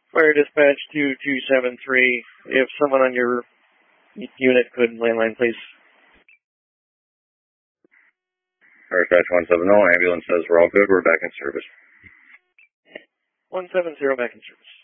Fire dispatch 2273. If someone on your unit could landline, please. Fire dispatch 170. Ambulance says we're all good. We're back in service. 170 back in service.